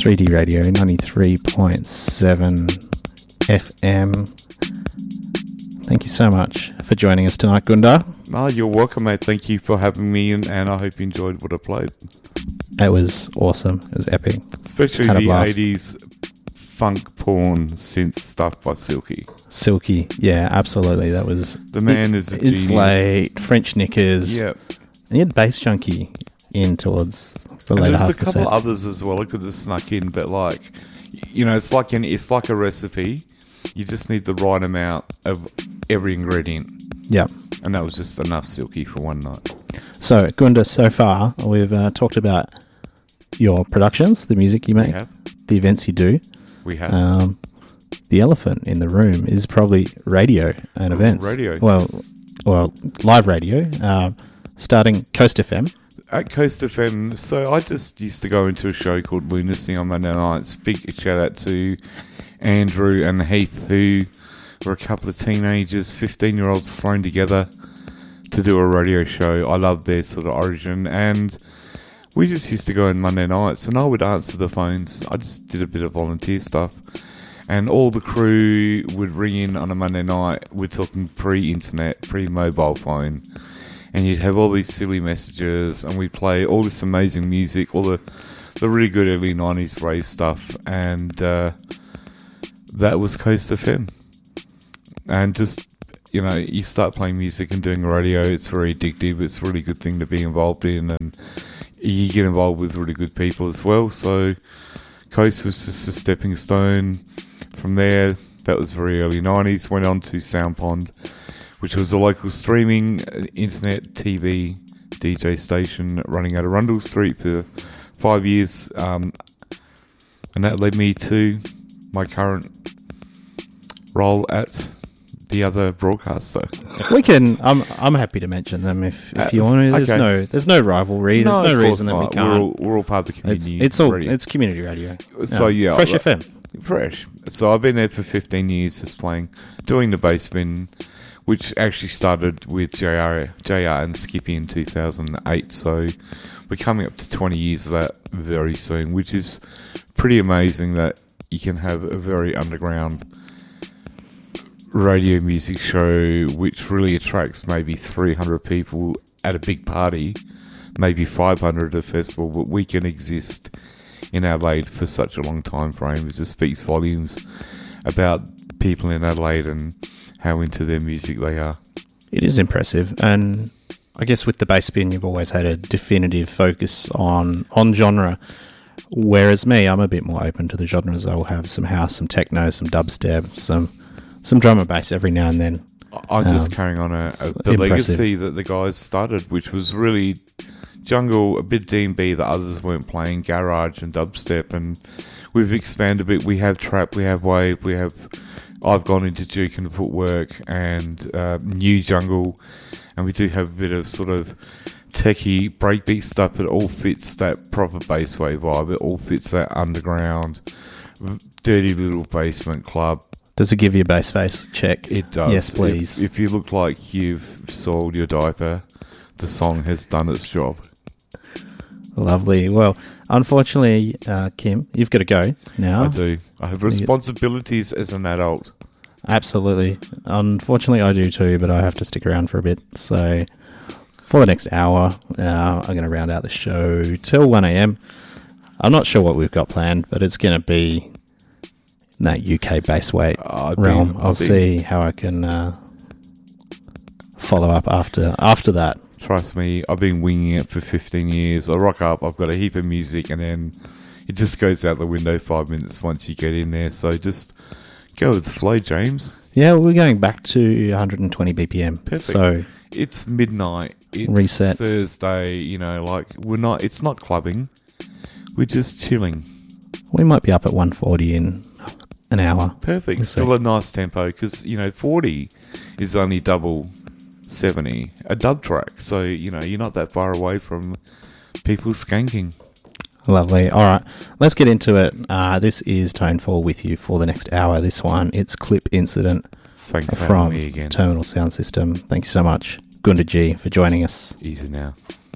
3D Radio 93.7 FM. Thank you so much for joining us tonight, Gunda. Oh, you're welcome, mate. Thank you for having me, and I hope you enjoyed what I played. It was awesome. It was epic. Especially the 80s funk porn synth stuff by Silky. Silky, yeah, absolutely. That was... The man is a genius. It's like French knickers. Yep. And you had Bass Junkie in towards the later half of the set. There's a couple others as well I could have snuck in, but like, you know, it's like a recipe. You just need the right amount of every ingredient. Yeah. And that was just enough Silky for one night. So, Gunda, so far, we've talked about your productions, the music you make, the events you do. We have. The elephant in the room is probably radio and events. Radio. Well, live radio, starting Coast FM. At Coast FM, so I just used to go into a show called Lunacy on Monday nights. Big shout out to Andrew and Heath, who were a couple of teenagers, 15-year-olds thrown together to do a radio show. I love their sort of origin, and we just used to go on Monday nights, and I would answer the phones. I just did a bit of volunteer stuff, and all the crew would ring in on a Monday night. We're talking pre-internet, pre-mobile phone, and you'd have all these silly messages, and we'd play all this amazing music, all the really good early 90s rave stuff, and that was Coast FM. And just, you know, you start playing music and doing radio, it's very addictive. It's a really good thing to be involved in, and you get involved with really good people as well. So Coast was just a stepping stone. From there, that was very early 90s, went on to Soundpond, which was a local streaming internet TV DJ station running out of Rundle Street for 5 years. And that led me to my current role at the other broadcaster. We can. I'm happy to mention them if you want to. There's no rivalry. There's no reason that we can't. We're all part of the community. It's community radio. So yeah, Fresh FM. Fresh. So I've been there for 15 years, just doing the bass bin, which actually started with JR and Skippy in 2008. So we're coming up to 20 years of that very soon, which is pretty amazing that you can have a very underground radio music show which really attracts maybe 300 people at a big party, maybe 500 at a festival, but we can exist in Adelaide for such a long time frame. It just speaks volumes about people in Adelaide and how into their music they are. It is impressive, and I guess with the bass bin you've always had a definitive focus on genre, whereas me, I'm a bit more open to the genres. I'll have some house, some techno, some dubstep, some drum and bass every now and then. I'm just carrying on the legacy that the guys started, which was really jungle, a bit D&B that others weren't playing, garage and dubstep, and we've expanded a bit. We have trap, we have wave, I've gone into Duke and Footwork and new jungle, and we do have a bit of sort of techie breakbeat stuff that all fits that proper bass wave vibe. It all fits that underground, dirty little basement club. Does it give you a bass face check? It does. Yes, please. If you look like you've soiled your diaper, the song has done its job. Lovely. Well, unfortunately, Kim, you've got to go now. I do. I have responsibilities as an adult. Absolutely. Unfortunately, I do too, but I have to stick around for a bit. So for the next hour, I'm going to round out the show till 1 a.m. I'm not sure what we've got planned, but it's going to be that UK bass weight realm. I'll see how I can follow up after that. Trust me, I've been winging it for 15 years. I rock up, I've got a heap of music, and then it just goes out the window 5 minutes once you get in there. So just go with the flow, James. Yeah, we're going back to 120 BPM. Perfect. So it's midnight. It's reset. Thursday. You know, like it's not clubbing. We're just chilling. We might be up at 140 in an hour. Perfect. Still a nice tempo because 40 is only double 70, a dub track. So you're not that far away from people skanking. Lovely. All right, let's get into it. This is Tonefall with you for the next hour. This one, it's Clip Incident. Thanks for from having me again. Terminal Sound System. Thank you so much, Gunda G, for joining us. Easy now.